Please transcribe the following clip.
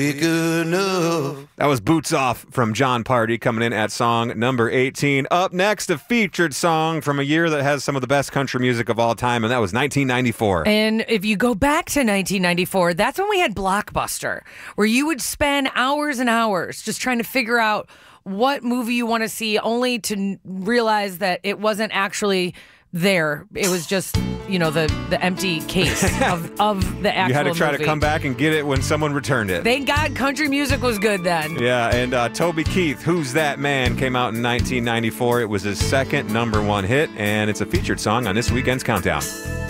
Good enough. That was Boots Off from John Party coming in at song number 18. Up next, a featured song from a year that has some of the best country music of all time, and that was 1994. And if you go back to 1994, that's when we had Blockbuster, where you would spend hours and hours just trying to figure out what movie you want to see, only to realize that it wasn't actually there. It was just, the empty case of the actual movie. You had to try to come back and get it when someone returned it. Thank God country music was good then. Yeah, and Toby Keith, Who's That Man, came out in 1994. It was his second number one hit, and it's a featured song on this weekend's Countdown.